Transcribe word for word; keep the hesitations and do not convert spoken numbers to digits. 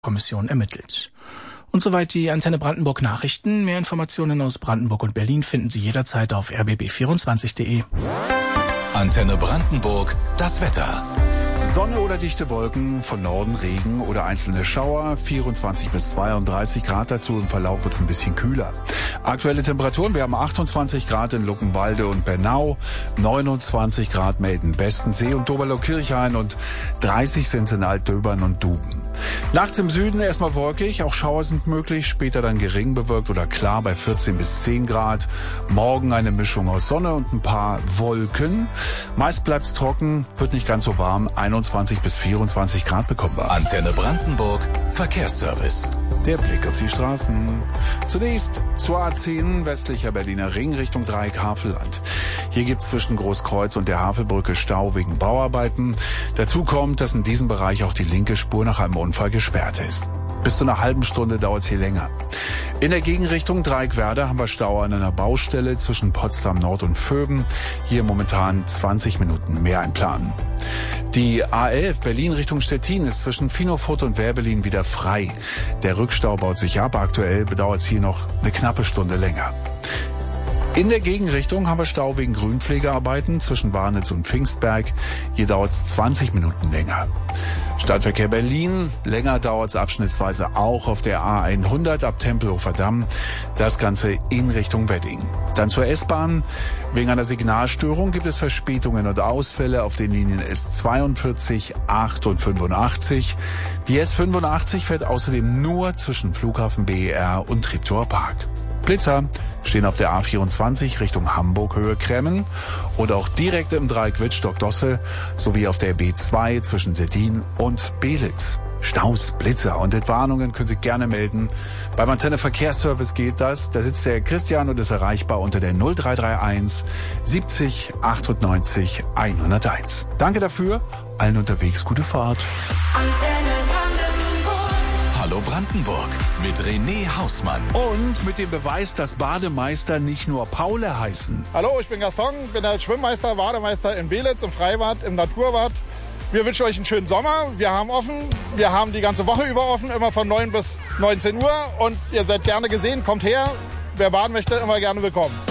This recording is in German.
Kommission ermittelt. Und soweit die Antenne Brandenburg Nachrichten. Mehr Informationen aus Brandenburg und Berlin finden Sie jederzeit auf r b b vierundzwanzig punkt d e. Antenne Brandenburg, das Wetter. Sonne oder dichte Wolken, von Norden Regen oder einzelne Schauer, vierundzwanzig bis zweiunddreißig Grad dazu. Im Verlauf wird es ein bisschen kühler. Aktuelle Temperaturen, wir haben achtundzwanzig Grad in Luckenwalde und Bernau, neunundzwanzig Grad Melden-Bestensee und Doberlau-Kirchhain und dreißig sind es in Altdöbern und Duben. Nachts im Süden erstmal wolkig, auch Schauer sind möglich, später dann gering bewölkt oder klar bei vierzehn bis zehn Grad. Morgen eine Mischung aus Sonne und ein paar Wolken. Meist bleibt's trocken, wird nicht ganz so warm, einundzwanzig bis vierundzwanzig Grad bekommen wir. Antenne Brandenburg, Verkehrsservice. Der Blick auf die Straßen. Zunächst zur A zehn, westlicher Berliner Ring Richtung Dreieck Havelland. Hier gibt's zwischen Großkreuz und der Havelbrücke Stau wegen Bauarbeiten. Dazu kommt, dass in diesem Bereich auch die linke Spur nach einem Unfall gesperrt ist. Bis zu einer halben Stunde dauert's hier länger. In der Gegenrichtung Dreieck-Werder haben wir Stau an einer Baustelle zwischen Potsdam Nord und Vöben. Hier momentan zwanzig Minuten mehr einplanen. Die A elf Berlin Richtung Stettin ist zwischen Finofurt und Werbelin wieder frei. Der Rückstau baut sich ab. Aktuell bedauert es hier noch eine knappe Stunde länger. In der Gegenrichtung haben wir Stau wegen Grünpflegearbeiten zwischen Warnitz und Pfingstberg. Hier dauert es zwanzig Minuten länger. Stadtverkehr Berlin, länger dauert es abschnittsweise auch auf der A hundert ab Tempelhofer Damm. Das Ganze in Richtung Wedding. Dann zur S-Bahn. Wegen einer Signalstörung gibt es Verspätungen und Ausfälle auf den Linien S zweiundvierzig, acht und fünfundachtzig. Die S fünfundachtzig fährt außerdem nur zwischen Flughafen B E R und Treptower Park. Blitzer stehen auf der A vierundzwanzig Richtung Hamburg Höhe Kremmen oder auch direkt im Dreieck Wittstock-Dosse sowie auf der B zwei zwischen Seddin und Belitz. Staus, Blitzer und Entwarnungen können Sie gerne melden. Beim Antenne Verkehrsservice geht das. Da sitzt der Christian und ist erreichbar unter der null drei drei eins siebzig achtundneunzig hunderteins. Danke dafür. Allen unterwegs gute Fahrt. Antenne Hallo Brandenburg mit René Hausmann. Und mit dem Beweis, dass Bademeister nicht nur Paule heißen. Hallo, ich bin Gaston, bin der Schwimmmeister, Bademeister in Belitz, im Freibad, im Naturbad. Wir wünschen euch einen schönen Sommer. Wir haben offen, wir haben die ganze Woche über offen, immer von neun bis neunzehn Uhr. Und ihr seid gerne gesehen, kommt her. Wer baden möchte, immer gerne willkommen.